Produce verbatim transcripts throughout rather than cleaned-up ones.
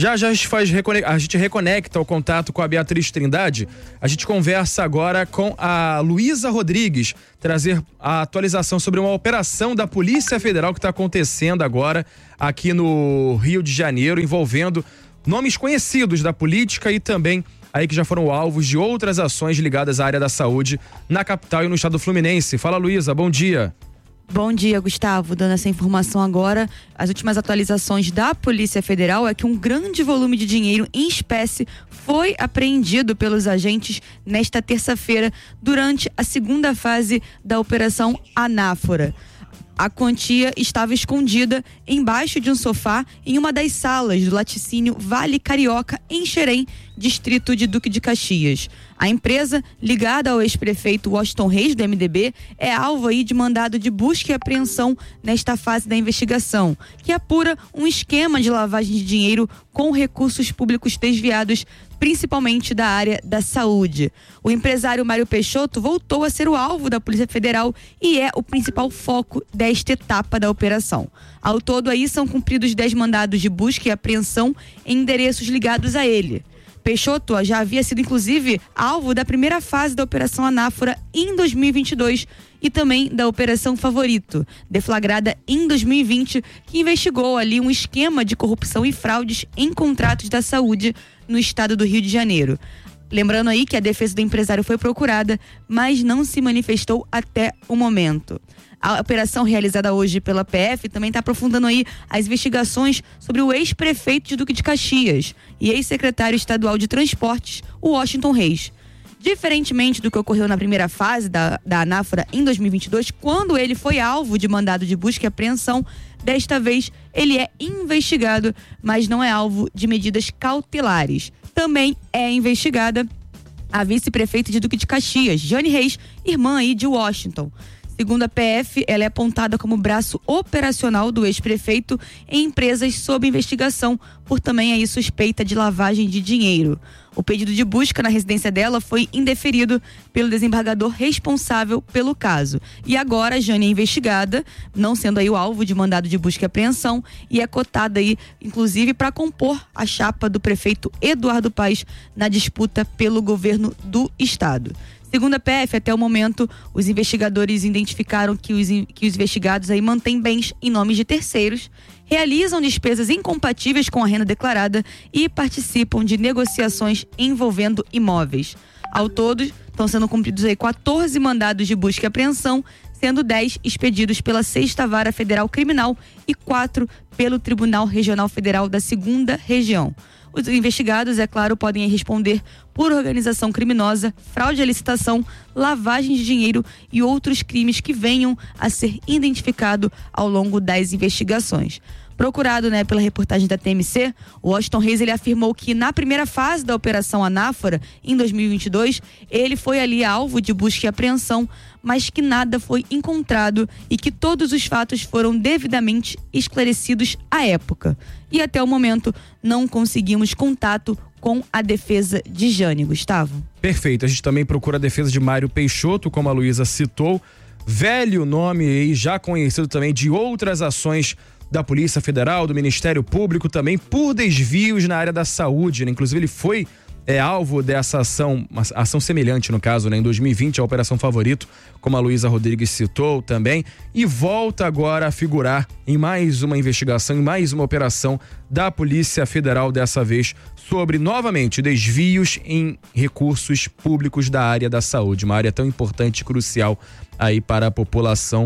Já já a gente, faz, a gente reconecta o contato com a Beatriz Trindade. A gente conversa agora com a Luísa Rodrigues, trazer a atualização sobre uma operação da Polícia Federal que está acontecendo agora aqui no Rio de Janeiro, envolvendo nomes conhecidos da política e também aí que já foram alvos de outras ações ligadas à área da saúde na capital e no estado fluminense. Fala, Luísa, bom dia. Bom dia, Gustavo. Dando essa informação agora, as últimas atualizações da Polícia Federal é que um grande volume de dinheiro em espécie foi apreendido pelos agentes nesta terça-feira durante a segunda fase da Operação Anáfora. A quantia estava escondida embaixo de um sofá em uma das salas do laticínio Vale Carioca, em Xerém, distrito de Duque de Caxias. A empresa, ligada ao ex-prefeito Washington Reis, do M D B, é alvo aí de mandado de busca e apreensão nesta fase da investigação, que apura um esquema de lavagem de dinheiro com recursos públicos desviados, principalmente da área da saúde. O empresário Mário Peixoto voltou a ser o alvo da Polícia Federal e é o principal foco desta etapa da operação. Ao todo, aí são cumpridos dez mandados de busca e apreensão em endereços ligados a ele. Peixoto já havia sido, inclusive, alvo da primeira fase da Operação Anáfora em dois mil e vinte e dois e também da Operação Favorito, deflagrada em dois mil e vinte, que investigou ali um esquema de corrupção e fraudes em contratos da saúde no estado do Rio de Janeiro. Lembrando aí que a defesa do empresário foi procurada, mas não se manifestou até o momento. A operação realizada hoje pela P F também está aprofundando aí as investigações sobre o ex-prefeito de Duque de Caxias e ex-secretário estadual de Transportes, o Washington Reis. Diferentemente do que ocorreu na primeira fase da, da Anáfora em dois mil e vinte e dois, quando ele foi alvo de mandado de busca e apreensão, desta vez ele é investigado, mas não é alvo de medidas cautelares. Também é investigada a vice-prefeita de Duque de Caxias, Jane Reis, irmã aí de Washington. Segundo a P F, ela é apontada como braço operacional do ex-prefeito em empresas sob investigação por também aí suspeita de lavagem de dinheiro. O pedido de busca na residência dela foi indeferido pelo desembargador responsável pelo caso. E agora a Jane é investigada, não sendo aí o alvo de mandado de busca e apreensão, e é cotada aí, inclusive, para compor a chapa do prefeito Eduardo Paes na disputa pelo governo do estado. Segundo a P F, até o momento, os investigadores identificaram que os, que os investigados aí mantêm bens em nome de terceiros, realizam despesas incompatíveis com a renda declarada e participam de negociações envolvendo imóveis. Ao todo, estão sendo cumpridos aí quatorze mandados de busca e apreensão, sendo dez expedidos pela Sexta Vara Federal Criminal e quatro pelo Tribunal Regional Federal da Segunda Região. Os investigados, é claro, podem responder por organização criminosa, fraude à licitação, lavagem de dinheiro e outros crimes que venham a ser identificados ao longo das investigações. Procurado, né, pela reportagem da T M C, o Washington Reis ele afirmou que na primeira fase da Operação Anáfora, em dois mil e vinte e dois, ele foi ali alvo de busca e apreensão, mas que nada foi encontrado e que todos os fatos foram devidamente esclarecidos à época. E até o momento não conseguimos contato com a defesa de Jane, Gustavo. Perfeito, a gente também procura a defesa de Mário Peixoto, como a Luísa citou, velho nome aí, já conhecido também de outras ações da Polícia Federal, do Ministério Público, também por desvios na área da saúde, né? Inclusive ele foi é, alvo dessa ação, uma ação semelhante no caso, né? Em dois mil e vinte, a Operação Favorito, como a Luísa Rodrigues citou também, e volta agora a figurar em mais uma investigação, em mais uma operação da Polícia Federal, dessa vez sobre, novamente, desvios em recursos públicos da área da saúde, uma área tão importante e crucial aí para a população.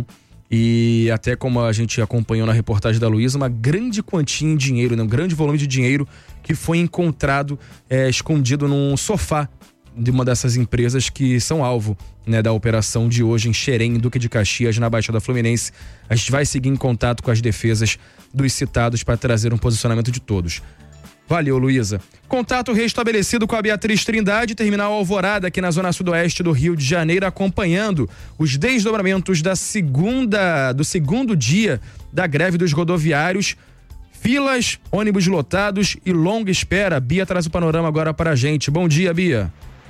E até como a gente acompanhou na reportagem da Luísa, uma grande quantia em dinheiro, né? Um grande volume de dinheiro que foi encontrado é, escondido num sofá de uma dessas empresas que são alvo, né, da operação de hoje em Xerém, em Duque de Caxias, na Baixada Fluminense. A gente vai seguir em contato com as defesas dos citados para trazer um posicionamento de todos. Valeu, Luísa. Contato restabelecido com a Beatriz Trindade, terminal Alvorada, aqui na zona sudoeste do Rio de Janeiro, acompanhando os desdobramentos da segunda, do segundo dia da greve dos rodoviários. Filas, ônibus lotados e longa espera. Bia traz o panorama agora para a gente. Bom dia, Bia.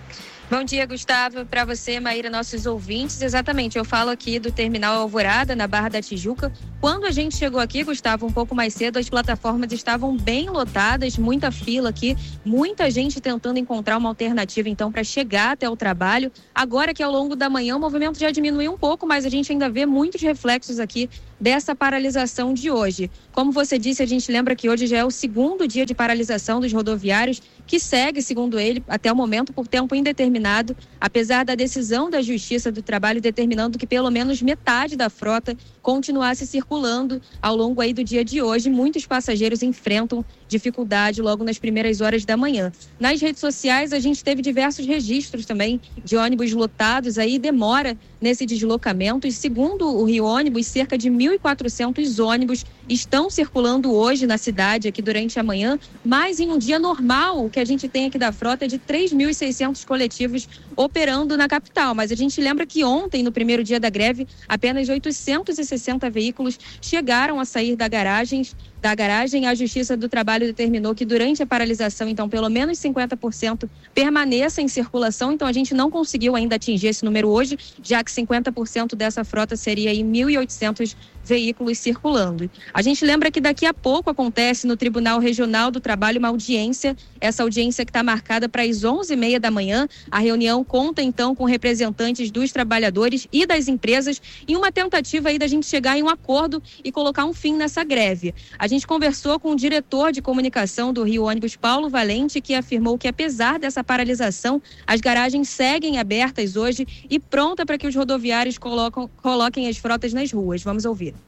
Bom dia, Gustavo, para você, Maíra, nossos ouvintes. Exatamente, eu falo aqui do Terminal Alvorada, na Barra da Tijuca. Quando a gente chegou aqui, Gustavo, um pouco mais cedo, as plataformas estavam bem lotadas, muita fila aqui, muita gente tentando encontrar uma alternativa, então, para chegar até o trabalho. Agora que ao longo da manhã o movimento já diminuiu um pouco, mas a gente ainda vê muitos reflexos aqui dessa paralisação de hoje. Como você disse, a gente lembra que hoje já é o segundo dia de paralisação dos rodoviários, que segue, segundo ele, até o momento, por tempo indeterminado, apesar da decisão da Justiça do Trabalho determinando que pelo menos metade da frota continuasse circulando ao longo aí do dia de hoje. Muitos passageiros enfrentam dificuldade logo nas primeiras horas da manhã. Nas redes sociais, a gente teve diversos registros também de ônibus lotados, aí demora nesse deslocamento, e segundo o Rio Ônibus, cerca de mil e quatrocentos ônibus estão circulando hoje na cidade, aqui durante a manhã, mas em um dia normal, o que a gente tem aqui da frota é de três mil e seiscentos coletivos operando na capital, mas a gente lembra que ontem, no primeiro dia da greve, apenas oitocentos e sessenta veículos chegaram a sair da garagem, da garagem. A Justiça do Trabalho determinou que durante a paralisação, então, pelo menos cinquenta por cento permaneça em circulação, então a gente não conseguiu ainda atingir esse número hoje, já que cinquenta por cento dessa frota seria aí mil e oitocentos veículos circulando. A gente lembra que daqui a pouco acontece no Tribunal Regional do Trabalho uma audiência, essa audiência que está marcada para as onze e meia da manhã. A reunião conta então com representantes dos trabalhadores e das empresas em uma tentativa aí da gente chegar em um acordo e colocar um fim nessa greve. A gente conversou com o diretor de comunicação do Rio Ônibus, Paulo Valente, que afirmou que apesar dessa paralisação, as garagens seguem abertas hoje e pronta para que os rodoviários colocam, coloquem as frotas nas ruas. Vamos ouvir.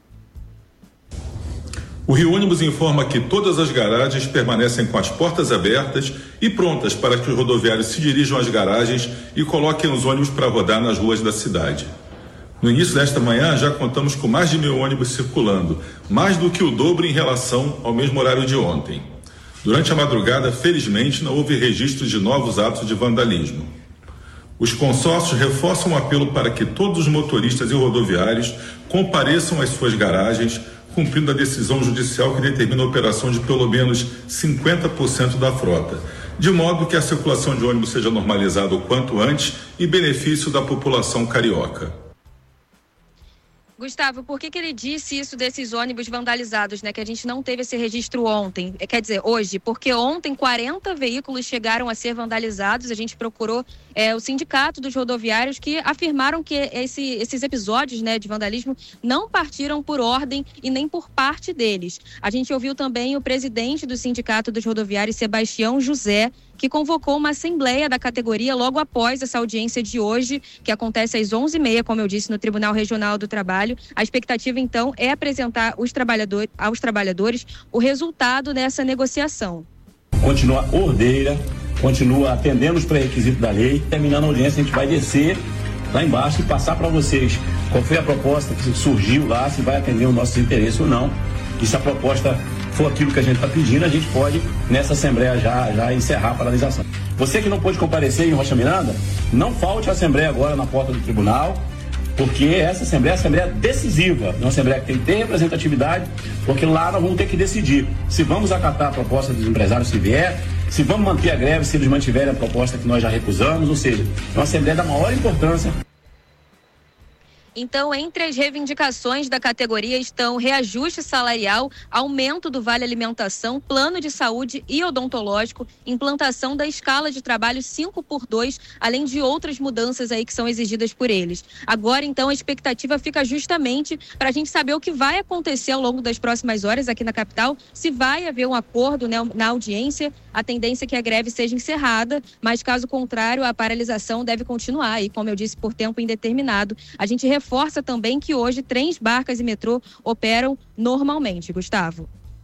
O Rio Ônibus informa que todas as garagens permanecem com as portas abertas e prontas para que os rodoviários se dirijam às garagens e coloquem os ônibus para rodar nas ruas da cidade. No início desta manhã, já contamos com mais de mil ônibus circulando, mais do que o dobro em relação ao mesmo horário de ontem. Durante a madrugada, felizmente, não houve registros de novos atos de vandalismo. Os consórcios reforçam o apelo para que todos os motoristas e rodoviários compareçam às suas garagens, cumprindo a decisão judicial que determina a operação de pelo menos cinquenta por cento da frota, de modo que a circulação de ônibus seja normalizada o quanto antes em benefício da população carioca. Gustavo, por que que ele disse isso desses ônibus vandalizados, né? Que a gente não teve esse registro ontem, quer dizer, hoje, porque ontem quarenta veículos chegaram a ser vandalizados. A gente procurou é, o sindicato dos rodoviários, que afirmaram que esse, esses episódios, né, de vandalismo não partiram por ordem e nem por parte deles. A gente ouviu também o presidente do sindicato dos rodoviários, Sebastião José, que convocou uma assembleia da categoria logo após essa audiência de hoje, que acontece às onze e meia, como eu disse, no Tribunal Regional do Trabalho. A expectativa, então, é apresentar os trabalhadores, aos trabalhadores o resultado dessa negociação. Continua ordeira, continua atendendo os pré-requisitos da lei. Terminando a audiência, a gente vai descer lá embaixo e passar para vocês qual foi a proposta que surgiu lá, se vai atender os nossos interesses ou não. E se a proposta for aquilo que a gente está pedindo, a gente pode, nessa Assembleia, já, já encerrar a paralisação. Você que não pôde comparecer em Rocha Miranda, não falte a Assembleia agora na porta do tribunal, porque essa Assembleia é uma Assembleia decisiva, é uma Assembleia que tem que ter representatividade, porque lá nós vamos ter que decidir se vamos acatar a proposta dos empresários se vier, se vamos manter a greve se eles mantiverem a proposta que nós já recusamos, ou seja, é uma Assembleia da maior importância. Então, entre as reivindicações da categoria estão reajuste salarial, aumento do vale alimentação, plano de saúde e odontológico, implantação da escala de trabalho cinco por dois, além de outras mudanças aí que são exigidas por eles. Agora, então, a expectativa fica justamente para a gente saber o que vai acontecer ao longo das próximas horas aqui na capital, se vai haver um acordo, né, na audiência. A tendência é que a greve seja encerrada, mas caso contrário, a paralisação deve continuar e, como eu disse, por tempo indeterminado. A gente reforça também que hoje trens, barcas e metrô operam normalmente. Gustavo.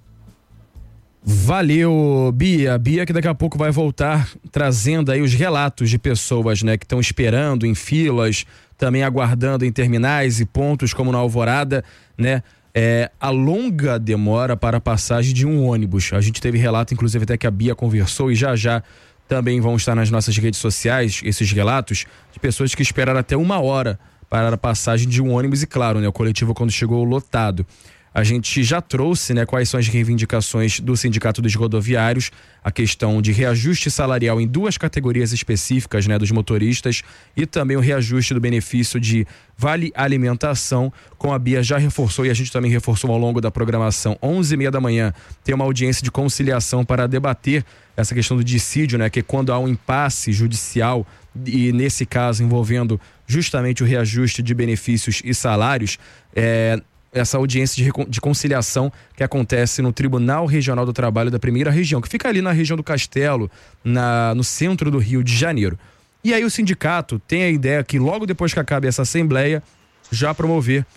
Valeu, Bia. Bia que daqui a pouco vai voltar trazendo aí os relatos de pessoas, né, que estão esperando em filas, também aguardando em terminais e pontos como na Alvorada, né? É, a longa demora para a passagem de um ônibus. A gente teve relato, inclusive até que a Bia conversou, e já já também vão estar nas nossas redes sociais esses relatos de pessoas que esperaram até uma hora para a passagem de um ônibus e, claro, né, o coletivo quando chegou lotado. A gente já trouxe, né, quais são as reivindicações do Sindicato dos Rodoviários, a questão de reajuste salarial em duas categorias específicas, né, dos motoristas, e também o reajuste do benefício de vale alimentação, como a Bia já reforçou e a gente também reforçou ao longo da programação. onze e meia da manhã tem uma audiência de conciliação para debater essa questão do dissídio, né, que é quando há um impasse judicial, e nesse caso envolvendo justamente o reajuste de benefícios e salários, é, essa audiência de, de conciliação que acontece no Tribunal Regional do Trabalho da Primeira Região, que fica ali na região do Castelo, na, no centro do Rio de Janeiro. E aí o sindicato tem a ideia que logo depois que acabe essa assembleia, já promover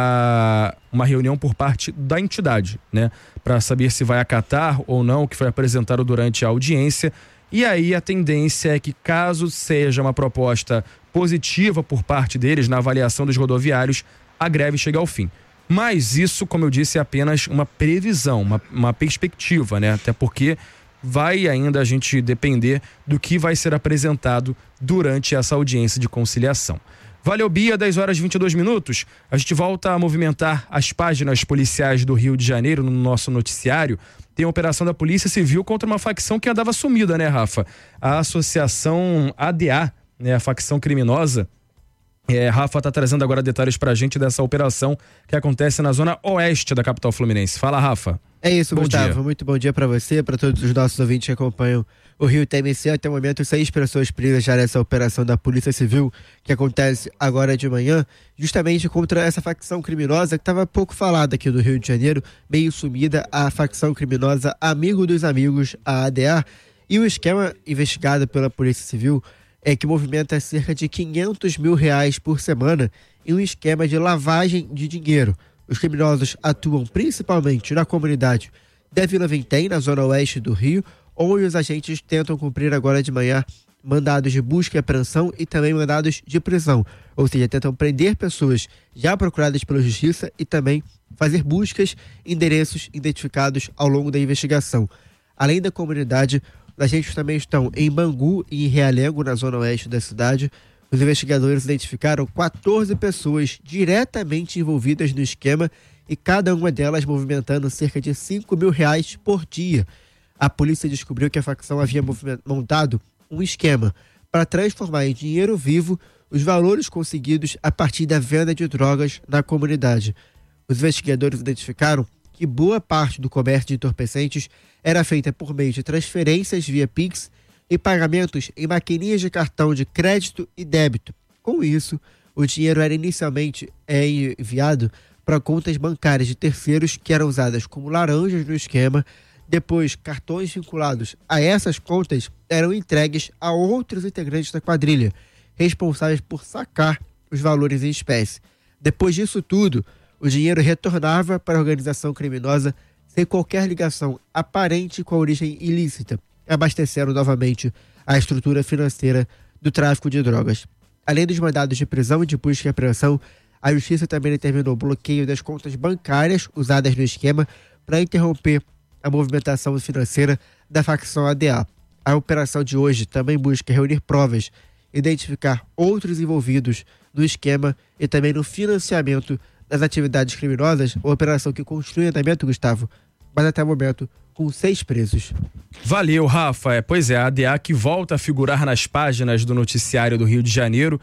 uma, uma reunião por parte da entidade, né, para saber se vai acatar ou não o que foi apresentado durante a audiência. E aí a tendência é que, caso seja uma proposta positiva por parte deles na avaliação dos rodoviários, a greve chegue ao fim. Mas isso, como eu disse, é apenas uma previsão, uma, uma perspectiva, né? Até porque vai ainda a gente depender do que vai ser apresentado durante essa audiência de conciliação. Valeu, Bia, dez horas e vinte e dois minutos. A gente volta a movimentar as páginas policiais do Rio de Janeiro no nosso noticiário. Tem a operação da Polícia Civil contra uma facção que andava sumida, né, Rafa? A Associação A D A, né, a facção criminosa. É, Rafa tá trazendo agora detalhes pra gente dessa operação que acontece na zona oeste da capital fluminense. Fala, Rafa. É isso, bom Gustavo. Dia. Muito bom dia pra você, pra todos os nossos ouvintes que acompanham o Rio T M C. Até o momento, seis pessoas presas já nessa operação da Polícia Civil que acontece agora de manhã, justamente contra essa facção criminosa que estava pouco falada aqui do Rio de Janeiro, meio sumida, a facção criminosa Amigo dos Amigos, a A D A. E o esquema investigado pela Polícia Civil é que movimenta cerca de quinhentos mil reais por semana em um esquema de lavagem de dinheiro. Os criminosos atuam principalmente na comunidade da Vila Vintém, na zona oeste do Rio, onde os agentes tentam cumprir agora de manhã mandados de busca e apreensão e também mandados de prisão. Ou seja, tentam prender pessoas já procuradas pela justiça e também fazer buscas em endereços identificados ao longo da investigação. Além da comunidade, os agentes também estão em Bangu e em Realengo, na zona oeste da cidade. Os investigadores identificaram quatorze pessoas diretamente envolvidas no esquema e cada uma delas movimentando cerca de cinco mil reais por dia. A polícia descobriu que a facção havia montado um esquema para transformar em dinheiro vivo os valores conseguidos a partir da venda de drogas na comunidade. Os investigadores identificaram que boa parte do comércio de entorpecentes era feita por meio de transferências via Pix e pagamentos em maquininhas de cartão de crédito e débito. Com isso, o dinheiro era inicialmente é, enviado para contas bancárias de terceiros que eram usadas como laranjas no esquema. Depois, cartões vinculados a essas contas eram entregues a outros integrantes da quadrilha, responsáveis por sacar os valores em espécie. Depois disso tudo, o dinheiro retornava para a organização criminosa sem qualquer ligação aparente com a origem ilícita, abastecendo novamente a estrutura financeira do tráfico de drogas. Além dos mandados de prisão e de busca e apreensão, a justiça também determinou o bloqueio das contas bancárias usadas no esquema para interromper a movimentação financeira da facção A D A. A operação de hoje também busca reunir provas, identificar outros envolvidos no esquema e também no financiamento das atividades criminosas, uma operação que continua em andamento, Gustavo, mas até o momento com seis presos. Valeu, Rafa. É, pois é, a A D A que volta a figurar nas páginas do noticiário do Rio de Janeiro.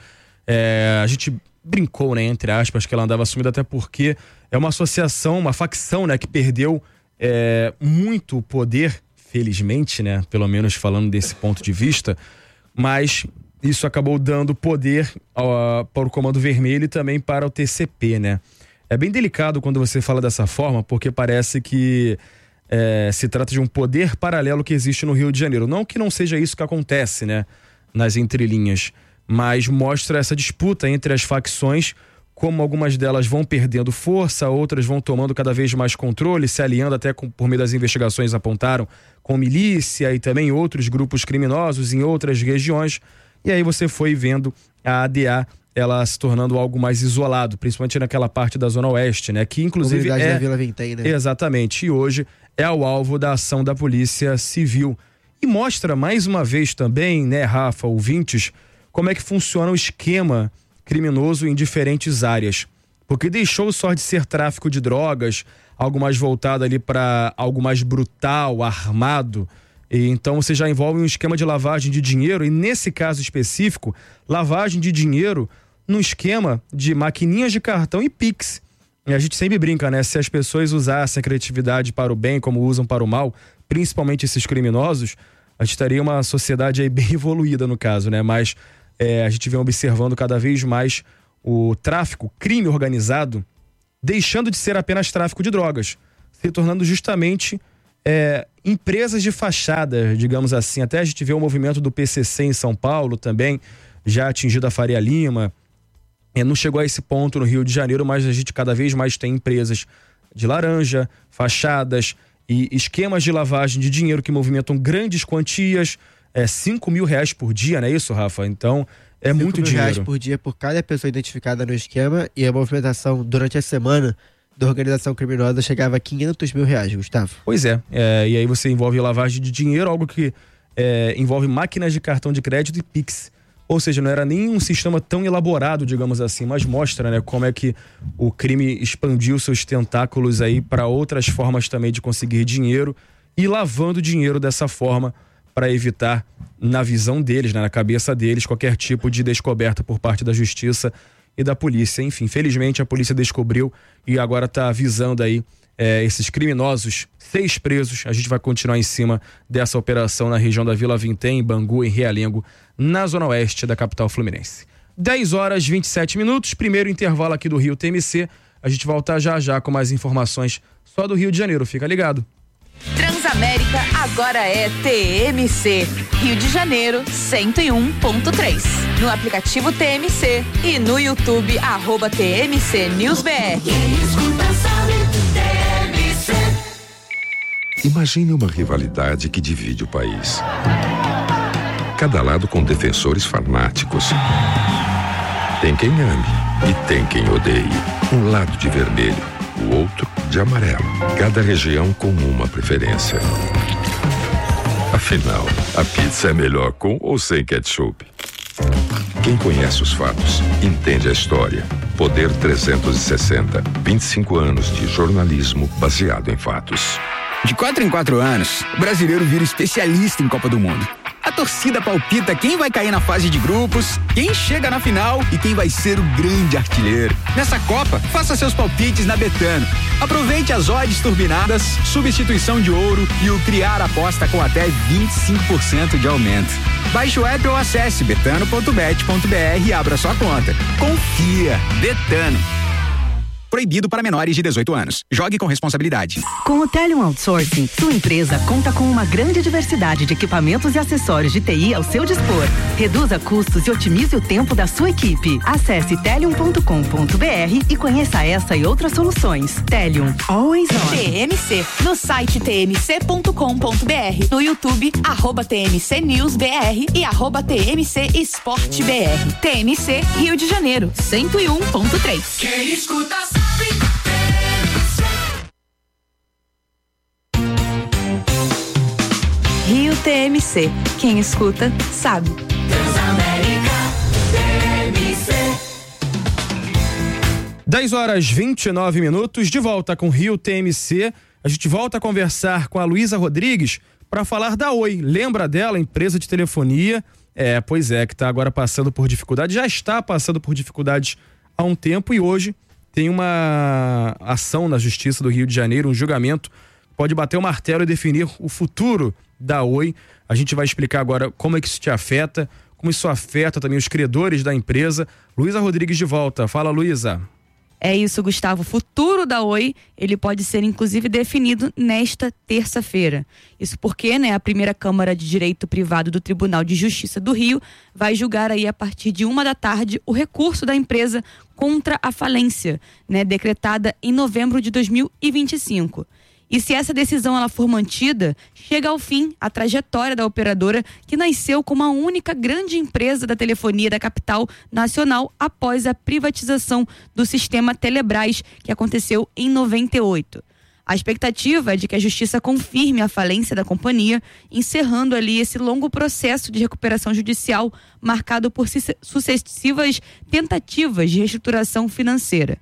É, a gente brincou, né, entre aspas, que ela andava sumida, até porque é uma associação, uma facção, né, que perdeu é, muito poder, felizmente, né, pelo menos falando desse ponto de vista, mas isso acabou dando poder uh, para o Comando Vermelho e também para o T C P, né? É bem delicado quando você fala dessa forma, porque parece que é, se trata de um poder paralelo que existe no Rio de Janeiro. Não que não seja isso que acontece, né, nas entrelinhas, mas mostra essa disputa entre as facções, como algumas delas vão perdendo força, outras vão tomando cada vez mais controle, se alinhando até com, por meio das investigações apontaram, com milícia e também outros grupos criminosos em outras regiões. E aí você foi vendo a A D A, ela se tornando algo mais isolado, principalmente naquela parte da Zona Oeste, né? Que inclusive Comunidade é... da Vila Vintém, né? Exatamente. E hoje é o alvo da ação da Polícia Civil. E mostra mais uma vez também, né, Rafa, ouvintes, como é que funciona o esquema criminoso em diferentes áreas. Porque deixou só de ser tráfico de drogas, algo mais voltado ali para algo mais brutal, armado. E então você já envolve um esquema de lavagem de dinheiro, e nesse caso específico, lavagem de dinheiro no esquema de maquininhas de cartão e Pix. E a gente sempre brinca, né? Se as pessoas usassem a criatividade para o bem como usam para o mal, principalmente esses criminosos, a gente estaria uma sociedade aí bem evoluída no caso, né? Mas é, a gente vem observando cada vez mais o tráfico, crime organizado, deixando de ser apenas tráfico de drogas, se tornando justamente é, empresas de fachada, digamos assim. Até a gente vê o movimento do P C C em São Paulo também, já atingido a Faria Lima. É, não chegou a esse ponto no Rio de Janeiro, mas a gente cada vez mais tem empresas de laranja, fachadas e esquemas de lavagem de dinheiro que movimentam grandes quantias, é, cinco mil reais por dia, não é isso, Rafa? Então, é muito dinheiro. cinco mil reais por dia por cada pessoa identificada no esquema, e a movimentação durante a semana da organização criminosa chegava a quinhentos mil reais, Gustavo. Pois é, é e aí você envolve lavagem de dinheiro, algo que é, envolve máquinas de cartão de crédito e Pix. Ou seja, não era nem um sistema tão elaborado, digamos assim, mas mostra, né, como é que o crime expandiu seus tentáculos aí para outras formas também de conseguir dinheiro, e lavando dinheiro dessa forma para evitar, na visão deles, né, na cabeça deles, qualquer tipo de descoberta por parte da justiça e da polícia. Enfim, felizmente a polícia descobriu e agora está avisando aí é, esses criminosos, seis presos. A gente vai continuar em cima dessa operação na região da Vila Vintém, em Bangu, em Realengo, na zona oeste da capital fluminense. dez horas e vinte e sete minutos, primeiro intervalo aqui do Rio T M C. A gente volta já já com mais informações só do Rio de Janeiro, fica ligado. Transamérica agora é T M C, Rio de Janeiro cento e um ponto três. No aplicativo T M C e no YouTube, arroba T M C News B R. Imagine uma rivalidade que divide o país. Cada lado com defensores fanáticos. Tem quem ame e tem quem odeie. Um lado de vermelho, o outro de amarelo. Cada região com uma preferência. Afinal, a pizza é melhor com ou sem ketchup? Quem conhece os fatos, entende a história. Poder trezentos e sessenta, vinte e cinco anos de jornalismo baseado em fatos. De quatro em quatro anos, o brasileiro vira especialista em Copa do Mundo. A torcida palpita quem vai cair na fase de grupos, quem chega na final e quem vai ser o grande artilheiro. Nessa Copa, faça seus palpites na Betano. Aproveite as odds turbinadas, substituição de ouro e o criar aposta com até vinte e cinco por cento de aumento. Baixe o app ou acesse betano ponto bet ponto br e abra sua conta. Confia, Betano. Proibido para menores de dezoito anos. Jogue com responsabilidade. Com o Telium Outsourcing, sua empresa conta com uma grande diversidade de equipamentos e acessórios de T I ao seu dispor. Reduza custos e otimize o tempo da sua equipe. Acesse telium ponto com ponto br e conheça essa e outras soluções. Telium, always on. T M C, no site t m c ponto com ponto br, no YouTube, arroba T M C News B R e arroba T M C Esporte B R. T M C Rio de Janeiro, cento e um ponto três. Quem escuta Rio T M C. Quem escuta, sabe. Transamérica T M C. dez horas e vinte e nove minutos, de volta com Rio T M C. A gente volta a conversar com a Luísa Rodrigues para falar da Oi. Lembra dela, empresa de telefonia? É, pois é, que está agora passando por dificuldades, já está passando por dificuldades há um tempo, e hoje tem uma ação na Justiça do Rio de Janeiro, um julgamento, pode bater o martelo e definir o futuro da Oi. A gente vai explicar agora como é que isso te afeta, como isso afeta também os credores da empresa. Luísa Rodrigues de volta. Fala, Luísa. É isso, Gustavo. O futuro da Oi, ele pode ser inclusive definido nesta terça-feira. Isso porque, né, a primeira Câmara de Direito Privado do Tribunal de Justiça do Rio vai julgar aí a partir de uma da tarde o recurso da empresa contra a falência, né, decretada em novembro de dois mil e vinte e cinco. E se essa decisão ela for mantida, chega ao fim a trajetória da operadora, que nasceu como a única grande empresa da telefonia da capital nacional após a privatização do sistema Telebrás, que aconteceu em noventa e oito. A expectativa é de que a Justiça confirme a falência da companhia, encerrando ali esse longo processo de recuperação judicial marcado por sucessivas tentativas de reestruturação financeira.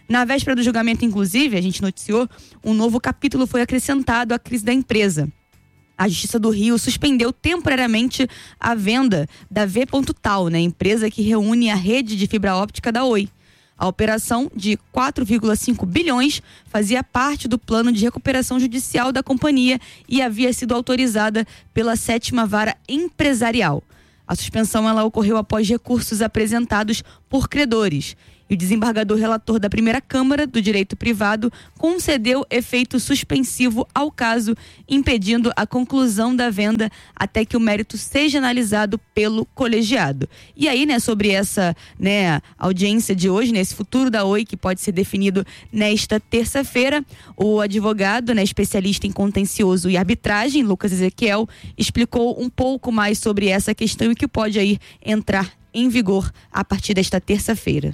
Na véspera do julgamento, inclusive, a gente noticiou, um novo capítulo foi acrescentado à crise da empresa. A Justiça do Rio suspendeu temporariamente a venda da V.Tal, né, empresa que reúne a rede de fibra óptica da Oi. A operação de quatro vírgula cinco bilhões fazia parte do plano de recuperação judicial da companhia e havia sido autorizada pela sétima vara empresarial. A suspensão ela ocorreu após recursos apresentados por credores. E o desembargador relator da primeira Câmara do Direito Privado concedeu efeito suspensivo ao caso, impedindo a conclusão da venda até que o mérito seja analisado pelo colegiado. E aí, né, sobre essa, né, audiência de hoje, nesse futuro da Oi, que pode ser definido nesta terça-feira, o advogado, né, especialista em contencioso e arbitragem, Lucas Ezequiel, explicou um pouco mais sobre essa questão e que pode aí entrar em vigor a partir desta terça-feira.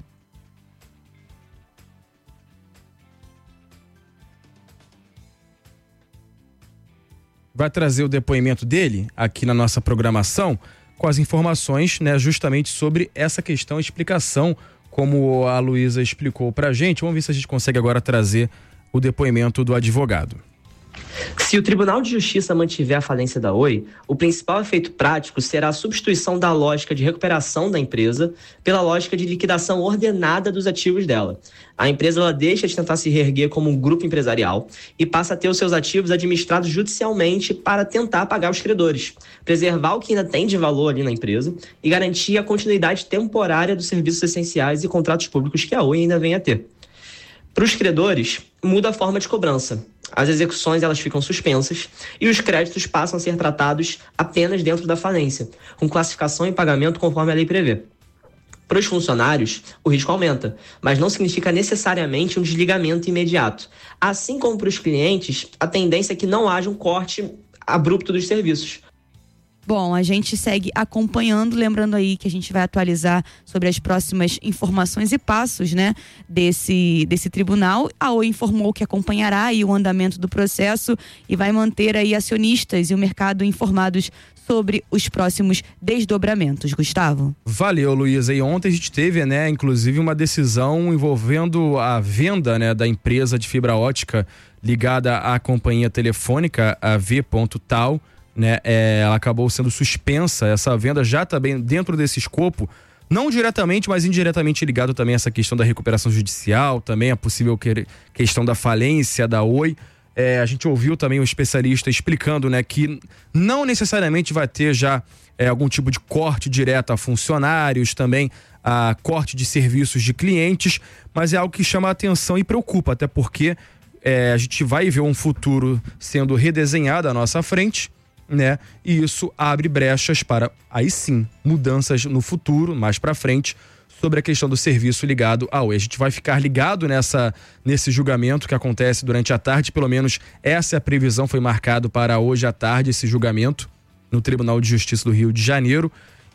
Vai trazer o depoimento dele aqui na nossa programação com as informações, né, justamente sobre essa questão, explicação, como a Luísa explicou pra gente. Vamos ver se a gente consegue agora trazer o depoimento do advogado. Se o Tribunal de Justiça mantiver a falência da Oi, o principal efeito prático será a substituição da lógica de recuperação da empresa pela lógica de liquidação ordenada dos ativos dela. A empresa ela deixa de tentar se reerguer como um grupo empresarial e passa a ter os seus ativos administrados judicialmente para tentar pagar os credores, preservar o que ainda tem de valor ali na empresa e garantir a continuidade temporária dos serviços essenciais e contratos públicos que a Oi ainda vem a ter. Para os credores, muda a forma de cobrança. As execuções elas ficam suspensas e os créditos passam a ser tratados apenas dentro da falência, com classificação e pagamento conforme a lei prevê. Para os funcionários, o risco aumenta, mas não significa necessariamente um desligamento imediato. Assim como para os clientes, a tendência é que não haja um corte abrupto dos serviços. Bom, a gente segue acompanhando, lembrando aí que a gente vai atualizar sobre as próximas informações e passos, né, desse, desse tribunal. A Oi informou que acompanhará aí o andamento do processo e vai manter aí acionistas e o mercado informados sobre os próximos desdobramentos. Gustavo? Valeu, Luísa. E ontem a gente teve, né, inclusive uma decisão envolvendo a venda, né, da empresa de fibra ótica ligada à companhia telefônica, a V.Tal. Né, é, ela acabou sendo suspensa, essa venda já também dentro desse escopo, não diretamente, mas indiretamente ligado também a essa questão da recuperação judicial, também a possível que, questão da falência da Oi. É, a gente ouviu também um especialista explicando, né, que não necessariamente vai ter já é, algum tipo de corte direto a funcionários, também a corte de serviços de clientes, mas é algo que chama a atenção e preocupa, até porque é, a gente vai ver um futuro sendo redesenhado à nossa frente, né? E isso abre brechas para, aí sim, mudanças no futuro, mais para frente, sobre a questão do serviço ligado à Oi. A gente vai ficar ligado nessa, nesse julgamento que acontece durante a tarde, pelo menos essa é a previsão, foi marcado para hoje à tarde esse julgamento no Tribunal de Justiça do Rio de Janeiro.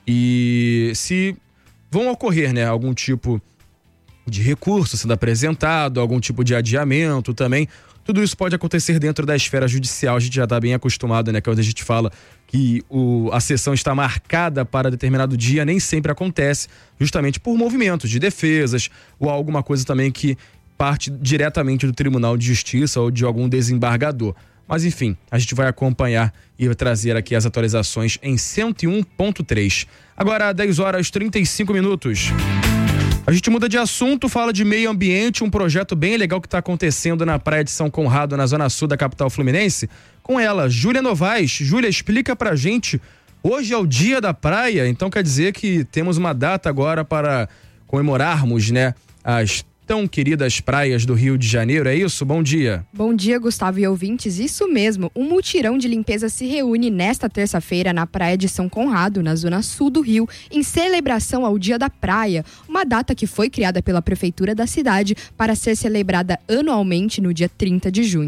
E se vão ocorrer, né, algum tipo de recurso sendo apresentado, algum tipo de adiamento também, tudo isso pode acontecer dentro da esfera judicial. A gente já está bem acostumado, né? Que quando a gente fala que o, a sessão está marcada para determinado dia, nem sempre acontece, justamente por movimentos de defesas ou alguma coisa também que parte diretamente do Tribunal de Justiça ou de algum desembargador. Mas enfim, a gente vai acompanhar e trazer aqui as atualizações em cento e um ponto três. Agora, dez horas e trinta e cinco minutos. A gente muda de assunto, fala de meio ambiente, um projeto bem legal que está acontecendo na Praia de São Conrado, na zona sul da capital fluminense. Com ela, Júlia Novaes. Júlia, explica pra gente, hoje é o dia da praia, então quer dizer que temos uma data agora para comemorarmos, né, as tão queridas praias do Rio de Janeiro, é isso? Bom dia. Bom dia, Gustavo e ouvintes. Isso mesmo, um mutirão de limpeza se reúne nesta terça-feira na Praia de São Conrado, na zona sul do Rio, em celebração ao Dia da Praia, uma data que foi criada pela Prefeitura da cidade para ser celebrada anualmente no dia trinta de junho.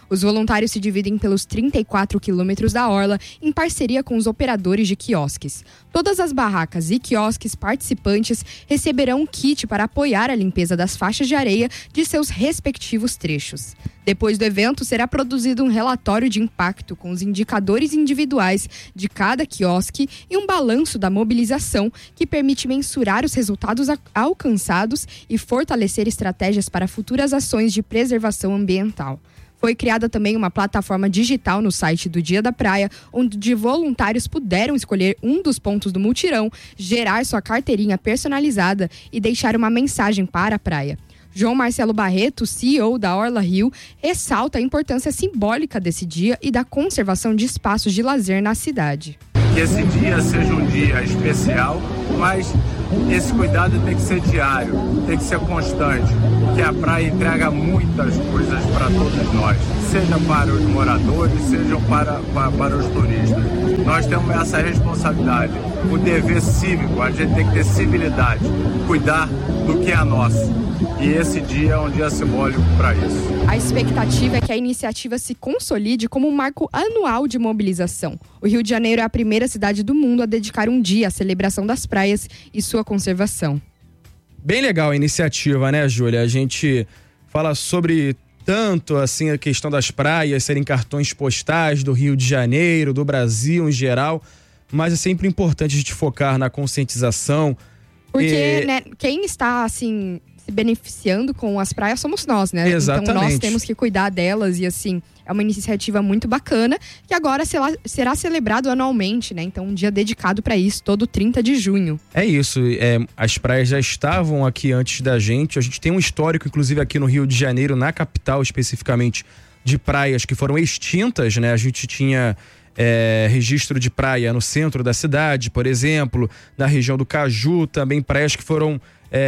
Os voluntários se dividem pelos trinta e quatro quilômetros da orla em parceria com os operadores de quiosques. Todas as barracas e quiosques participantes receberão um kit para apoiar a limpeza das faixas de areia de seus respectivos trechos. Depois do evento, será produzido um relatório de impacto com os indicadores individuais de cada quiosque e um balanço da mobilização que permite mensurar os resultados alcançados e fortalecer estratégias para futuras ações de preservação ambiental. Foi criada também uma plataforma digital no site do Dia da Praia, onde voluntários puderam escolher um dos pontos do mutirão, gerar sua carteirinha personalizada e deixar uma mensagem para a praia. João Marcelo Barreto, C E O da Orla Rio, ressalta a importância simbólica desse dia e da conservação de espaços de lazer na cidade. Que esse dia seja um dia especial, mas esse cuidado tem que ser diário, tem que ser constante, porque a praia entrega muitas coisas para todos nós, seja para os moradores, seja para, para, para os turistas. Nós temos essa responsabilidade, o dever cívico, a gente tem que ter civilidade, cuidar do que é nosso. E esse dia é um dia simbólico para isso. A expectativa é que a iniciativa se consolide como um marco anual de mobilização. O Rio de Janeiro é a primeira cidade do mundo a dedicar um dia à celebração das praias e sua conservação. Bem legal a iniciativa, né, Júlia? A gente fala sobre tanto assim a questão das praias serem cartões postais do Rio de Janeiro, do Brasil em geral, mas é sempre importante a gente focar na conscientização. Porque, e... né, quem está assim se beneficiando com as praias somos nós, né? Exatamente. Então nós temos que cuidar delas e assim, é uma iniciativa muito bacana que agora será, será celebrado anualmente, né? Então um dia dedicado para isso, todo trinta de junho. É isso, é, as praias já estavam aqui antes da gente, a gente tem um histórico inclusive aqui no Rio de Janeiro, na capital especificamente, de praias que foram extintas, né? A gente tinha é, registro de praia no centro da cidade, por exemplo, na região do Caju, também praias que foram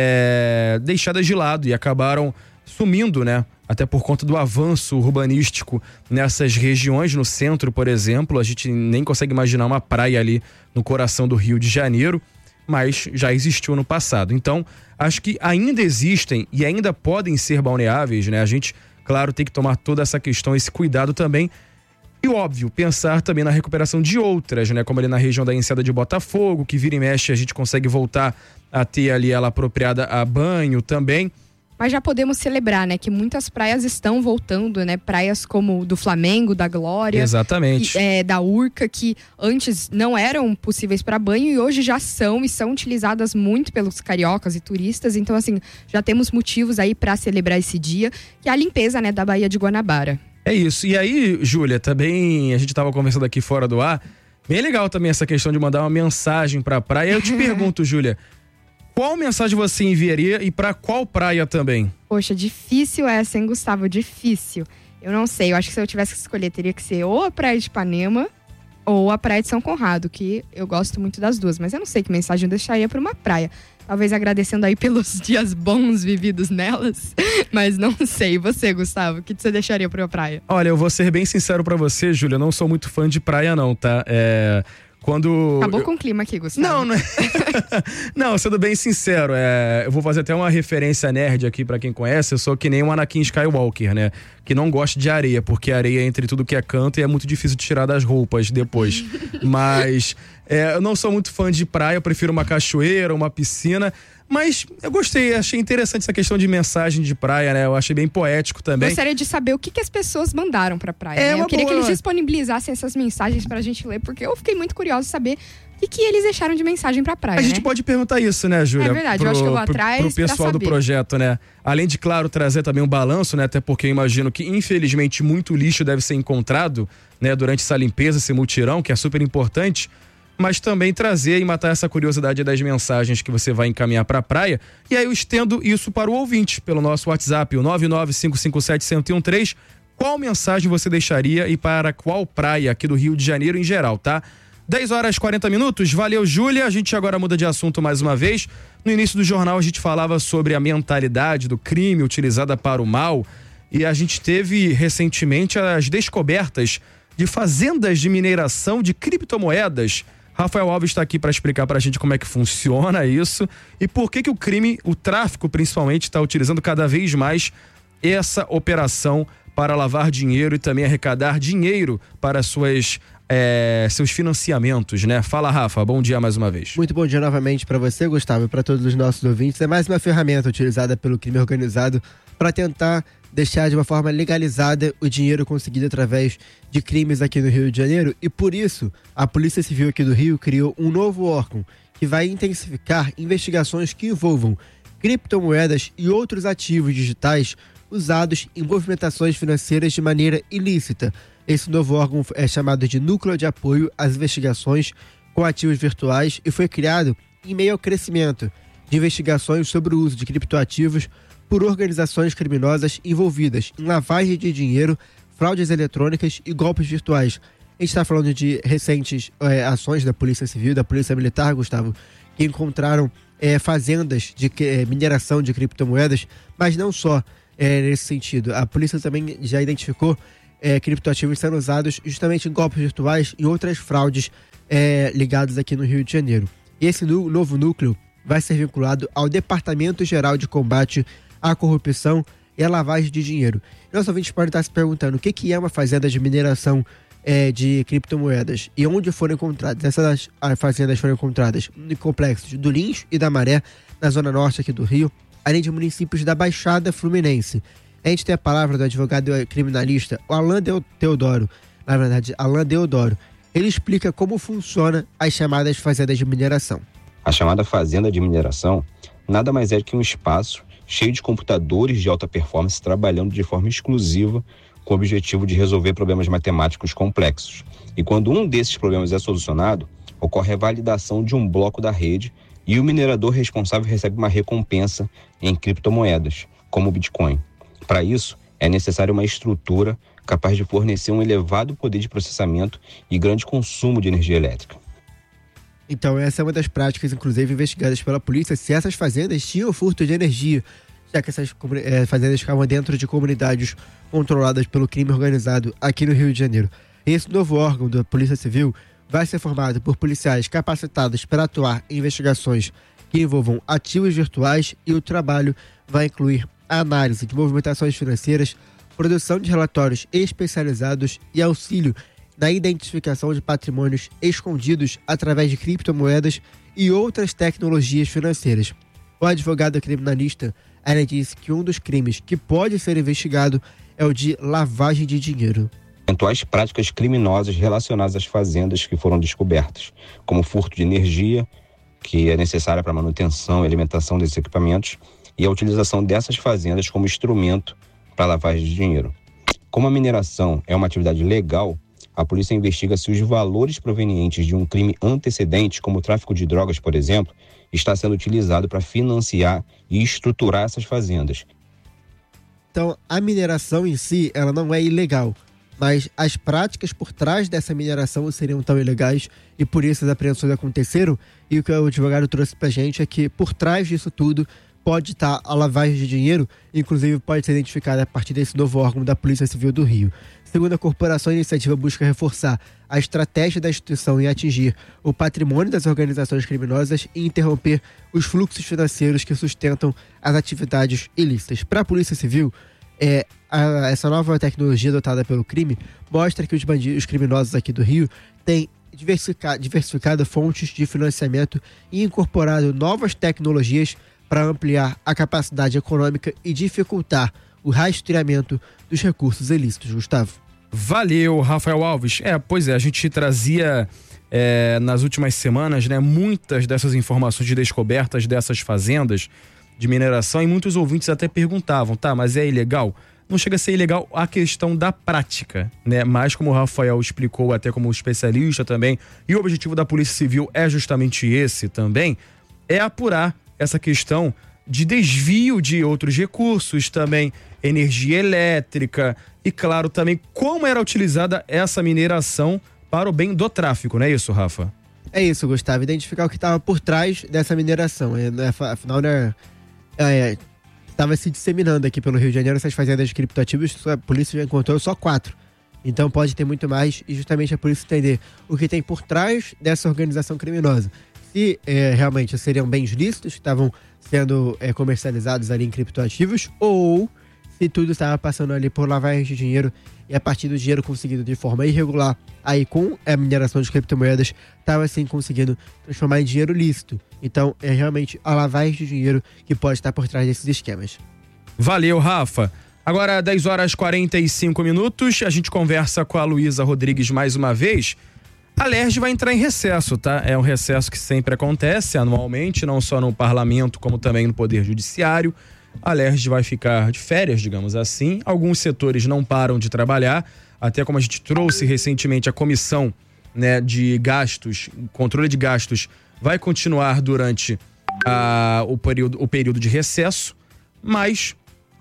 É, deixadas de lado e acabaram sumindo, né? Até por conta do avanço urbanístico nessas regiões, no centro, por exemplo. A gente nem consegue imaginar uma praia ali no coração do Rio de Janeiro, mas já existiu no passado. Então, acho que ainda existem e ainda podem ser balneáveis, né? A gente, claro, tem que tomar toda essa questão, esse cuidado também. E óbvio, pensar também na recuperação de outras, né? Como ali na região da Enseada de Botafogo, que vira e mexe a gente consegue voltar a ter ali ela apropriada a banho também. Mas já podemos celebrar, né? Que muitas praias estão voltando, né? Praias como do Flamengo, da Glória. Exatamente. Que, é, da Urca, que antes não eram possíveis para banho e hoje já são e são utilizadas muito pelos cariocas e turistas. Então, assim, já temos motivos aí para celebrar esse dia, que é a limpeza, né? Da Baía de Guanabara. É isso. E aí, Júlia, também a gente tava conversando aqui fora do ar. Bem legal também essa questão de mandar uma mensagem pra praia. Eu te pergunto, Júlia, qual mensagem você enviaria e pra qual praia também? Poxa, difícil essa, hein, Gustavo? Difícil. Eu não sei, eu acho que se eu tivesse que escolher, teria que ser ou a Praia de Ipanema ou a Praia de São Conrado, que eu gosto muito das duas. Mas eu não sei que mensagem eu deixaria pra uma praia. Talvez agradecendo aí pelos dias bons vividos nelas. Mas não sei. E você, Gustavo? O que você deixaria pra uma praia? Olha, eu vou ser bem sincero pra você, Júlia. Eu não sou muito fã de praia, não, tá? É... Quando... Acabou com o clima aqui, Gustavo. Não, não é... Não, sendo bem sincero, é... eu vou fazer até uma referência nerd aqui pra quem conhece. Eu sou que nem um Anakin Skywalker, né? Que não gosta de areia, porque areia é entre tudo que é canto e é muito difícil de tirar das roupas depois. Mas é, eu não sou muito fã de praia, eu prefiro uma cachoeira, uma piscina. Mas eu gostei, achei interessante essa questão de mensagem de praia, né? Eu achei bem poético também. Gostaria de saber o que, que as pessoas mandaram pra praia. É, né? Eu queria boa... que eles disponibilizassem essas mensagens pra gente ler, porque eu fiquei muito curiosa de saber o que, que eles deixaram de mensagem pra praia. A gente né? pode perguntar isso, né, Júlia? É verdade, pro, eu acho que eu vou atrás pro, pro pessoal do projeto, né? Além de, claro, trazer também um balanço, né? Até porque eu imagino que, infelizmente, muito lixo deve ser encontrado, né? Durante essa limpeza, esse mutirão, que é super importante. Mas também trazer e matar essa curiosidade das mensagens que você vai encaminhar para a praia. E aí eu estendo isso para o ouvinte, pelo nosso WhatsApp, o nove nove cinco cinco sete um zero um três. Qual mensagem você deixaria e para qual praia aqui do Rio de Janeiro em geral, tá? dez horas e quarenta minutos, valeu, Júlia. A gente agora muda de assunto mais uma vez. No início do jornal a gente falava sobre a mentalidade do crime utilizada para o mal. E a gente teve recentemente as descobertas de fazendas de mineração de criptomoedas. Rafael Alves está aqui para explicar para a gente como é que funciona isso e por que que o crime, o tráfico principalmente, está utilizando cada vez mais essa operação para lavar dinheiro e também arrecadar dinheiro para suas, é, seus financiamentos, né? Fala, Rafa, bom dia mais uma vez. Muito bom dia novamente para você, Gustavo, e para todos os nossos ouvintes. É mais uma ferramenta utilizada pelo crime organizado para tentar deixar de uma forma legalizada o dinheiro conseguido através de crimes aqui no Rio de Janeiro, e por isso a Polícia Civil aqui do Rio criou um novo órgão que vai intensificar investigações que envolvam criptomoedas e outros ativos digitais usados em movimentações financeiras de maneira ilícita. Esse novo órgão é chamado de Núcleo de Apoio às Investigações com Ativos Virtuais e foi criado em meio ao crescimento de investigações sobre o uso de criptoativos por organizações criminosas envolvidas em lavagem de dinheiro, fraudes eletrônicas e golpes virtuais. A gente está falando de recentes é, ações da Polícia Civil, da Polícia Militar, Gustavo, que encontraram é, fazendas de é, mineração de criptomoedas, mas não só é, nesse sentido. A polícia também já identificou é, criptoativos sendo usados justamente em golpes virtuais e outras fraudes é, ligadas aqui no Rio de Janeiro. E esse nu- novo núcleo vai ser vinculado ao Departamento Geral de Combate à Corrupção e à Lavagem de Dinheiro. Nosso ouvinte pode estar se perguntando o que, que é uma fazenda de mineração é, de criptomoedas e onde foram encontradas. Essas fazendas foram encontradas no complexo do Lins e da Maré, na zona norte aqui do Rio, além de municípios da Baixada Fluminense. A gente tem a palavra do advogado criminalista, o Alan Teodoro, na verdade, Alan Deodoro. Ele explica como funciona as chamadas fazendas de mineração. A chamada fazenda de mineração nada mais é que um espaço cheio de computadores de alta performance trabalhando de forma exclusiva com o objetivo de resolver problemas matemáticos complexos. E quando um desses problemas é solucionado, ocorre a validação de um bloco da rede e o minerador responsável recebe uma recompensa em criptomoedas, como o Bitcoin. Para isso, é necessária uma estrutura capaz de fornecer um elevado poder de processamento e grande consumo de energia elétrica. Então, essa é uma das práticas, inclusive, investigadas pela polícia, se essas fazendas tinham furto de energia, já que essas é, fazendas ficavam dentro de comunidades controladas pelo crime organizado aqui no Rio de Janeiro. Esse novo órgão da Polícia Civil vai ser formado por policiais capacitados para atuar em investigações que envolvam ativos virtuais, e o trabalho vai incluir a análise de movimentações financeiras, produção de relatórios especializados e auxílio na identificação de patrimônios escondidos através de criptomoedas e outras tecnologias financeiras. O advogado criminalista ainda disse que um dos crimes que pode ser investigado é o de lavagem de dinheiro. Eventuais práticas criminosas relacionadas às fazendas que foram descobertas, como furto de energia, que é necessária para a manutenção e alimentação desses equipamentos, e a utilização dessas fazendas como instrumento para lavagem de dinheiro. Como a mineração é uma atividade legal, a polícia investiga se os valores provenientes de um crime antecedente, como o tráfico de drogas, por exemplo, está sendo utilizado para financiar e estruturar essas fazendas. Então, a mineração em si, ela não é ilegal, mas as práticas por trás dessa mineração seriam tão ilegais e por isso as apreensões aconteceram. E o que o advogado trouxe pra gente é que por trás disso tudo pode estar a lavagem de dinheiro, inclusive pode ser identificada a partir desse novo órgão da Polícia Civil do Rio. Segundo a corporação, a iniciativa busca reforçar a estratégia da instituição em atingir o patrimônio das organizações criminosas e interromper os fluxos financeiros que sustentam as atividades ilícitas. Para a Polícia Civil, é, a, essa nova tecnologia adotada pelo crime mostra que os bandidos, os criminosos aqui do Rio têm diversificado, diversificado fontes de financiamento e incorporado novas tecnologias para ampliar a capacidade econômica e dificultar o rastreamento dos recursos ilícitos. Gustavo. Valeu, Rafael Alves. É, pois é, a gente trazia é, nas últimas semanas, né, muitas dessas informações de descobertas dessas fazendas de mineração, e muitos ouvintes até perguntavam, tá, mas é ilegal? Não chega a ser ilegal a questão da prática, né? Mas como o Rafael explicou até como especialista também, e o objetivo da Polícia Civil é justamente esse também, é apurar essa questão de desvio de outros recursos, também energia elétrica e, claro, também como era utilizada essa mineração para o bem do tráfico, não é isso, Rafa? É isso, Gustavo. Identificar o que estava por trás dessa mineração. É, afinal, né, é, estava se disseminando aqui pelo Rio de Janeiro essas fazendas de criptoativos, a polícia já encontrou só quatro. Então pode ter muito mais, e justamente a polícia entender o que tem por trás dessa organização criminosa. Se é, realmente seriam bens lícitos que estavam sendo é, comercializados ali em criptoativos, ou se tudo estava passando ali por lavagem de dinheiro e a partir do dinheiro conseguido de forma irregular, aí com a mineração de criptomoedas, estava assim conseguindo transformar em dinheiro lícito. Então é realmente a lavagem de dinheiro que pode estar por trás desses esquemas. Valeu, Rafa. Agora, dez horas e quarenta e cinco minutos, a gente conversa com a Luísa Rodrigues mais uma vez. A Lerj vai entrar em recesso, tá? É um recesso que sempre acontece anualmente, não só no parlamento, como também no Poder Judiciário. A Lerj vai ficar de férias, digamos assim. Alguns setores não param de trabalhar, até como a gente trouxe recentemente a comissão, né, de gastos, controle de gastos, vai continuar durante a, o, período, o período de recesso, mas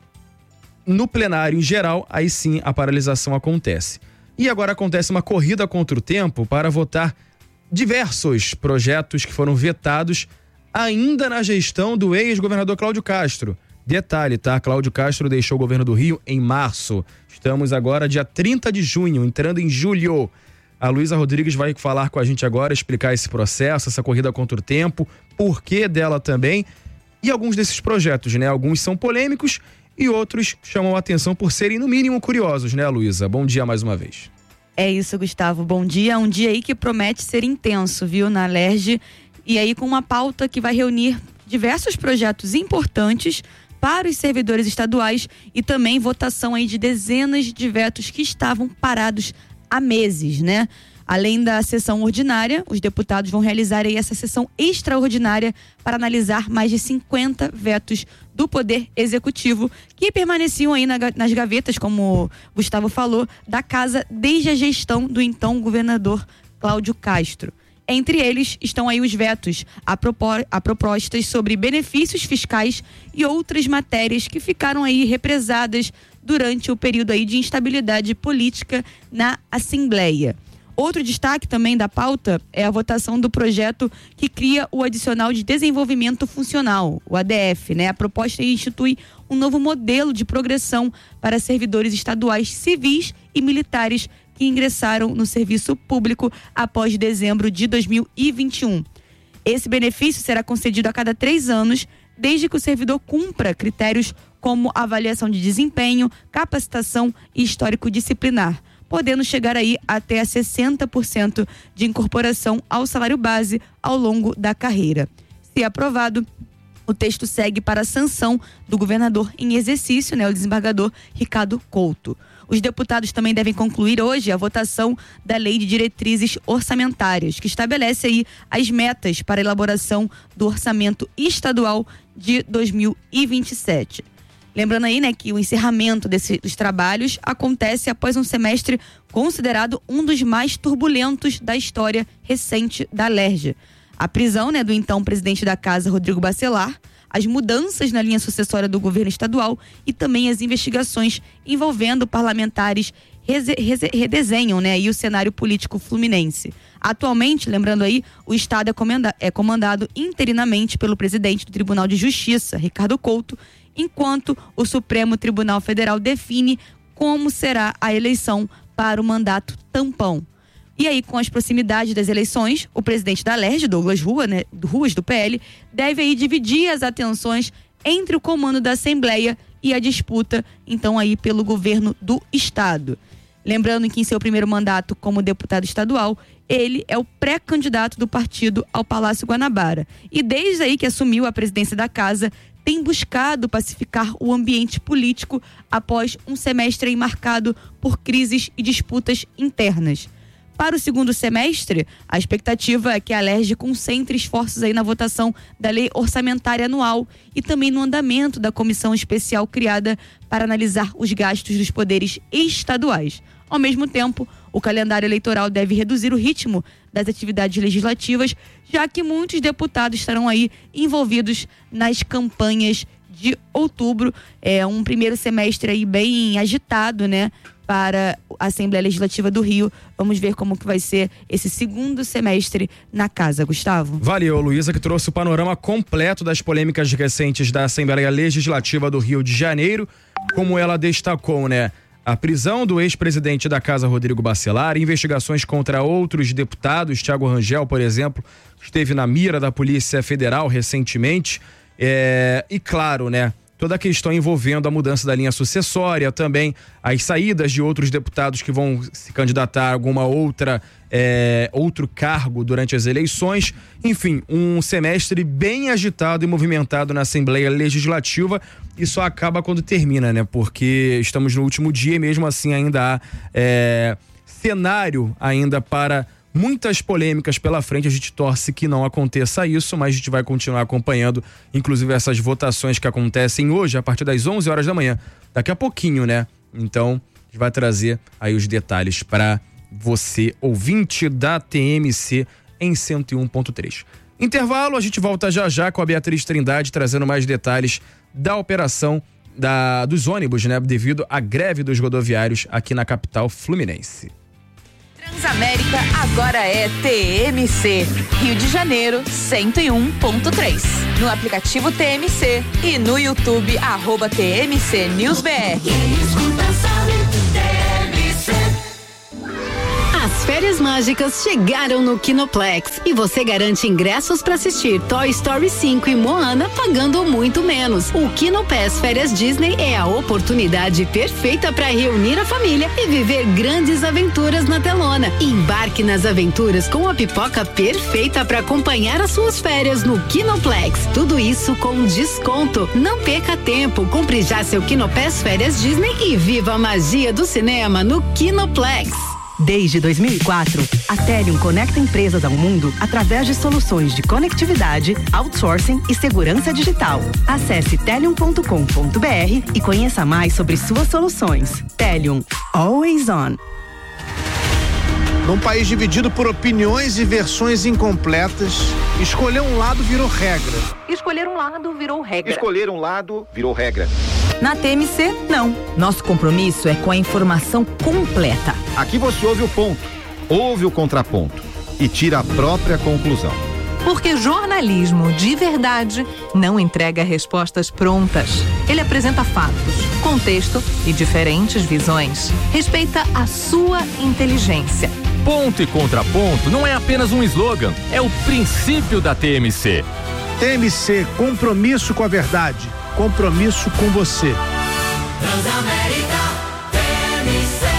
no plenário em geral, aí sim a paralisação acontece. E agora acontece uma corrida contra o tempo para votar diversos projetos que foram vetados ainda na gestão do ex-governador Cláudio Castro. Detalhe, tá? Cláudio Castro deixou o governo do Rio em março. Estamos agora dia trinta de junho, entrando em julho. A Luísa Rodrigues vai falar com a gente agora, explicar esse processo, essa corrida contra o tempo, porquê dela também e alguns desses projetos, né? Alguns são polêmicos e outros chamam a atenção por serem, no mínimo, curiosos, né, Luísa? Bom dia mais uma vez. É isso, Gustavo. Bom dia. Um dia aí que promete ser intenso, viu, na Lerj. E aí com uma pauta que vai reunir diversos projetos importantes para os servidores estaduais e também votação aí de dezenas de vetos que estavam parados há meses, né? Além da sessão ordinária, os deputados vão realizar aí essa sessão extraordinária para analisar mais de cinquenta vetos do Poder Executivo que permaneciam aí na, nas gavetas, como o Gustavo falou, da casa desde a gestão do então governador Cláudio Castro. Entre eles estão aí os vetos a, propor, a propostas sobre benefícios fiscais e outras matérias que ficaram aí represadas durante o período aí de instabilidade política na Assembleia. Outro destaque também da pauta é a votação do projeto que cria o Adicional de Desenvolvimento Funcional, o A D F, né? A proposta institui um novo modelo de progressão para servidores estaduais civis e militares que ingressaram no serviço público após dezembro de dois mil e vinte e um. Esse benefício será concedido a cada três anos, desde que o servidor cumpra critérios como avaliação de desempenho, capacitação e histórico disciplinar, podendo chegar aí até a sessenta por cento de incorporação ao salário base ao longo da carreira. Se aprovado, o texto segue para a sanção do governador em exercício, né, o desembargador Ricardo Couto. Os deputados também devem concluir hoje a votação da Lei de Diretrizes Orçamentárias, que estabelece aí as metas para a elaboração do orçamento estadual de dois mil e vinte e sete. Lembrando aí, né, que o encerramento desses dos trabalhos acontece após um semestre considerado um dos mais turbulentos da história recente da Lerj. A prisão, né, do então presidente da casa, Rodrigo Bacelar, as mudanças na linha sucessória do governo estadual e também as investigações envolvendo parlamentares reze, reze, redesenham, né, aí o cenário político fluminense. Atualmente, lembrando aí, o Estado é, comanda, é comandado interinamente pelo presidente do Tribunal de Justiça, Ricardo Couto, enquanto o Supremo Tribunal Federal define como será a eleição para o mandato tampão. E aí, com as proximidades das eleições, o presidente da Lerj, Douglas Rua, né, Ruas, do P L, deve aí dividir as atenções entre o comando da Assembleia e a disputa, então, aí pelo governo do Estado. Lembrando que em seu primeiro mandato como deputado estadual, ele é o pré-candidato do partido ao Palácio Guanabara. E desde aí que assumiu a presidência da casa, tem buscado pacificar o ambiente político após um semestre marcado por crises e disputas internas. Para o segundo semestre, a expectativa é que a Lerj concentre esforços aí na votação da Lei Orçamentária Anual e também no andamento da comissão especial criada para analisar os gastos dos poderes estaduais. Ao mesmo tempo, o calendário eleitoral deve reduzir o ritmo das atividades legislativas, já que muitos deputados estarão aí envolvidos nas campanhas de outubro. É um primeiro semestre aí bem agitado, né, para a Assembleia Legislativa do Rio. Vamos ver como que vai ser esse segundo semestre na casa, Gustavo. Valeu, Luísa, que trouxe o panorama completo das polêmicas recentes da Assembleia Legislativa do Rio de Janeiro. Como ela destacou, né? A prisão do ex-presidente da casa, Rodrigo Bacelar, investigações contra outros deputados, Thiago Rangel, por exemplo, esteve na mira da Polícia Federal recentemente. É, e claro, né? toda a questão envolvendo a mudança da linha sucessória, também as saídas de outros deputados que vão se candidatar a alguma outra, é, outro cargo durante as eleições. Enfim, um semestre bem agitado e movimentado na Assembleia Legislativa, e só acaba quando termina, né? Porque estamos no último dia e mesmo assim ainda há é, cenário ainda para muitas polêmicas pela frente. A gente torce que não aconteça isso, mas a gente vai continuar acompanhando, inclusive essas votações que acontecem hoje, a partir das onze horas da manhã. Daqui a pouquinho, né? Então, a gente vai trazer aí os detalhes para você, ouvinte da T M C em cento e um ponto três. Intervalo, a gente volta já já com a Beatriz Trindade, trazendo mais detalhes da operação da, dos ônibus, né? Devido à greve dos rodoviários aqui na capital fluminense. Transamérica agora é T M C, Rio de Janeiro cento e um ponto três. No aplicativo T M C e no YouTube, arroba T M C News B R. As férias mágicas chegaram no Kinoplex e você garante ingressos para assistir Toy Story cinco e Moana pagando muito menos. O Kinopass Férias Disney é a oportunidade perfeita para reunir a família e viver grandes aventuras na telona. Embarque nas aventuras com a pipoca perfeita para acompanhar as suas férias no Kinoplex. Tudo isso com desconto. Não perca tempo, compre já seu Kinopass Férias Disney e viva a magia do cinema no Kinoplex. Desde dois mil e quatro, a Telium conecta empresas ao mundo através de soluções de conectividade, outsourcing e segurança digital. Acesse telium ponto com ponto b r e conheça mais sobre suas soluções. Telium, always on. Num país dividido por opiniões e versões incompletas, escolher um lado virou regra. Escolher um lado virou regra. Escolher um lado virou regra. Na T M C, não. Nosso compromisso é com a informação completa. Aqui você ouve o ponto, ouve o contraponto e tira a própria conclusão. Porque jornalismo de verdade não entrega respostas prontas. Ele apresenta fatos, contexto e diferentes visões. Respeita a sua inteligência. Ponto e contraponto não é apenas um slogan, é o princípio da T M C. T M C, compromisso com a verdade, compromisso com você. Transamérica, T M C.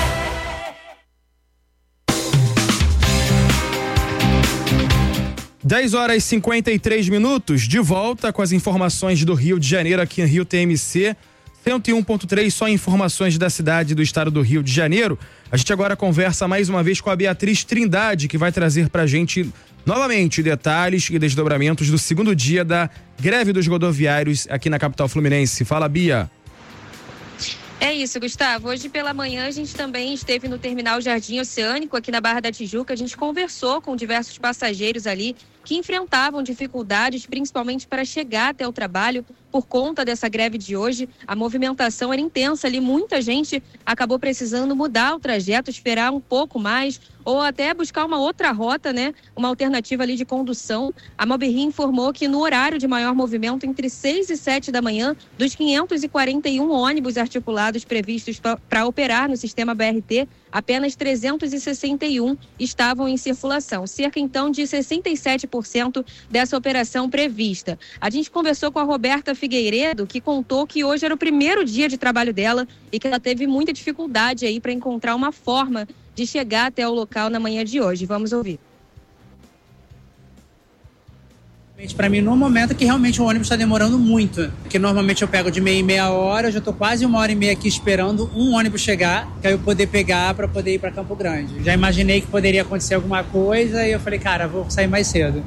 dez horas e cinquenta e três minutos, de volta com as informações do Rio de Janeiro aqui em Rio T M C. cento e um ponto três, só informações da cidade do estado do Rio de Janeiro. A gente agora conversa mais uma vez com a Beatriz Trindade, que vai trazer pra gente novamente detalhes e desdobramentos do segundo dia da greve dos rodoviários aqui na capital fluminense. Fala, Bia. É isso, Gustavo. Hoje pela manhã a gente também esteve no terminal Jardim Oceânico, aqui na Barra da Tijuca. A gente conversou com diversos passageiros ali que enfrentavam dificuldades, principalmente para chegar até o trabalho por conta dessa greve de hoje. A movimentação era intensa ali, muita gente acabou precisando mudar o trajeto, esperar um pouco mais ou até buscar uma outra rota, né? Uma alternativa ali de condução. A Mobirri informou que no horário de maior movimento, entre seis e sete da manhã, dos quinhentos e quarenta e um ônibus articulados previstos para operar no sistema B R T, apenas trezentos e sessenta e um estavam em circulação, cerca então de sessenta e sete por cento dessa operação prevista. A gente conversou com a Roberta Figueiredo, que contou que hoje era o primeiro dia de trabalho dela e que ela teve muita dificuldade aí para encontrar uma forma de chegar até o local na manhã de hoje. Vamos ouvir. Para mim, no momento que realmente o ônibus está demorando muito, porque normalmente eu pego de meia e meia hora, eu já estou quase uma hora e meia aqui esperando um ônibus chegar, que aí eu poder pegar para poder ir para Campo Grande. Já imaginei que poderia acontecer alguma coisa e eu falei, cara, vou sair mais cedo.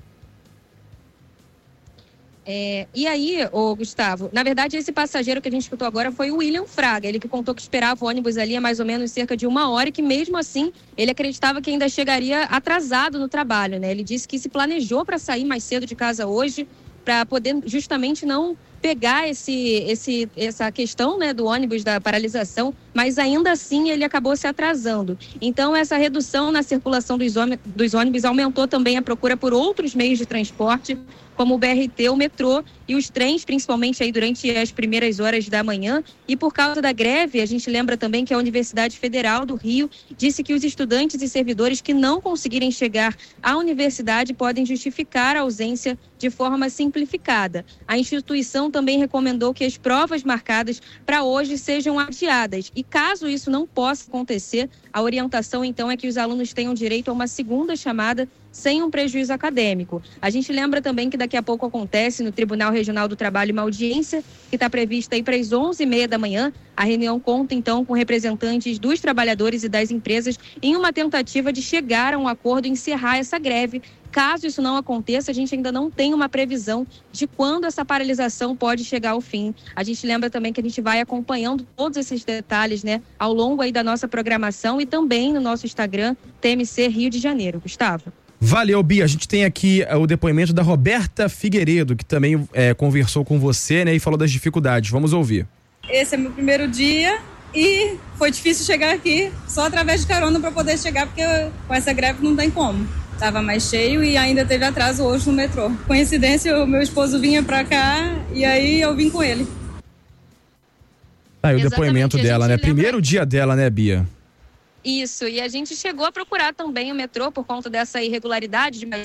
É, e aí, ô Gustavo, na verdade esse passageiro que a gente escutou agora foi o William Fraga, ele que contou que esperava o ônibus ali há mais ou menos cerca de uma hora e que mesmo assim ele acreditava que ainda chegaria atrasado no trabalho, né? Ele disse que se planejou para sair mais cedo de casa hoje, para poder justamente não pegar esse, esse, essa questão, né, do ônibus, da paralisação, mas ainda assim ele acabou se atrasando. Então essa redução na circulação dos, dos ônibus aumentou também a procura por outros meios de transporte, como o B R T, o metrô e os trens, principalmente aí durante as primeiras horas da manhã. E por causa da greve, a gente lembra também que a Universidade Federal do Rio disse que os estudantes e servidores que não conseguirem chegar à universidade podem justificar a ausência de forma simplificada. A instituição União também recomendou que as provas marcadas para hoje sejam adiadas. E caso isso não possa acontecer, a orientação então é que os alunos tenham direito a uma segunda chamada sem um prejuízo acadêmico. A gente lembra também que daqui a pouco acontece no Tribunal Regional do Trabalho uma audiência que está prevista aí para as onze e meia da manhã. A reunião conta então com representantes dos trabalhadores e das empresas em uma tentativa de chegar a um acordo e encerrar essa greve. Caso isso não aconteça, a gente ainda não tem uma previsão de quando essa paralisação pode chegar ao fim. A gente lembra também que a gente vai acompanhando todos esses detalhes, né, ao longo aí da nossa programação e também no nosso Instagram, T M C Rio de Janeiro. Gustavo. Valeu, Bia. A gente tem aqui uh, o depoimento da Roberta Figueiredo, que também é, conversou com você, né, e falou das dificuldades. Vamos ouvir. Esse é meu primeiro dia e foi difícil chegar aqui só através de carona para poder chegar, porque com essa greve não tem como. Tava mais cheio e ainda teve atraso hoje no metrô. Coincidência, o meu esposo vinha pra cá e aí eu vim com ele. Tá, e o depoimento dela, né? Lembra... Primeiro dia dela, né, Bia? Isso, e a gente chegou a procurar também o metrô por conta dessa irregularidade de mais